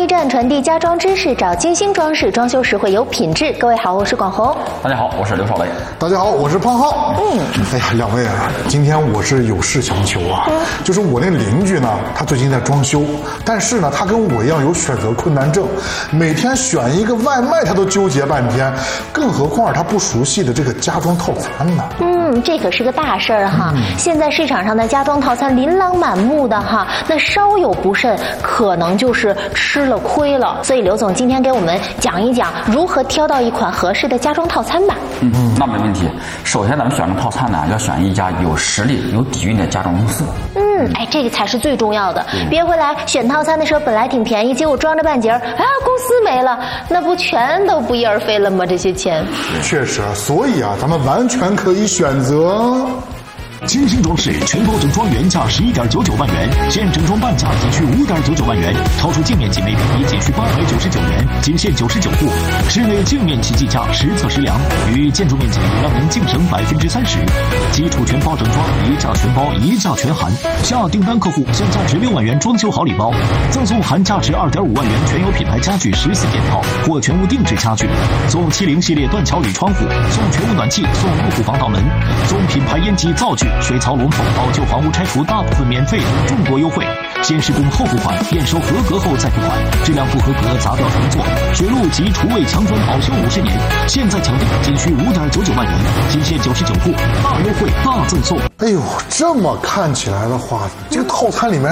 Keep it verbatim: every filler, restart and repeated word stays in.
站，传递家装知识，找金星装饰，装修时会有品质。各位好，我是广红。 大家好，我是刘少雷。 大家好，我是胖浩。嗯，哎呀，两位啊，今天我是有事相求啊，嗯、就是我那邻居呢，他最近在装修，但是呢，他跟我一样有选择困难症，每天选一个外卖他都纠结半天，更何况他不熟悉的这个家装套餐呢？ 嗯，这可是个大事儿哈。嗯、现在市场上的家装套餐琳琅满目的哈，那稍有不慎，可能就是吃了亏了。所以刘总今天给我们讲一讲如何挑到一款合适的家装套餐吧。 嗯，那没问题。首先咱们选个套餐呢，要选一家有实力、有底蕴的家装公司。 嗯，哎，这个才是最重要的。嗯、别回来选套餐的时候本来挺便宜，结果装着半截儿啊，公司没了，那不全都不翼而飞了吗？这些钱。 确实，所以啊，咱们完全可以选择。 金星装饰全包整装原价十一点九九万元，现整装半价仅需五点九九万元，超出净面积每平米仅需八百九十九元，仅限九十九户。室内净面积计价实测实量，与建筑面积让您净省百分之三十。基础全包整装，一价全包，一价全含。下订单客户现价值六万元装修好礼包，赠送含价值二点五万元全有品牌家具十四件套或全屋定制家具，送七零系列断桥铝窗户，送全屋暖气，送入户防盗门，送品牌烟机灶具。水槽龙头，老旧房屋拆除大部分免费，众多优惠。先施工后付款，验收合格后再付款，质量不合格砸掉重做。水路及厨卫墙砖保修五十年，现在抢订仅需五点九九万元，仅限九十九户，大优惠大赠送。 哎呦，这么看起来的话，这个套餐里面